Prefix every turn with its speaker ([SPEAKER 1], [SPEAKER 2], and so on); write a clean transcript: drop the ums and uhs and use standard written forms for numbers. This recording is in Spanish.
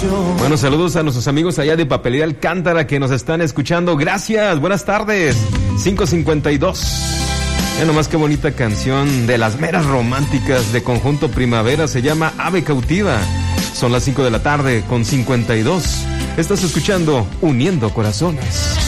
[SPEAKER 1] Bueno, saludos a nuestros amigos allá de Papelería Alcántara que nos están escuchando. Gracias, buenas tardes. 5:52. Ya nomás qué bonita canción de las meras románticas de Conjunto Primavera. Se llama Ave Cautiva. Son las 5 de la tarde con 52. Estás escuchando Uniendo Corazones.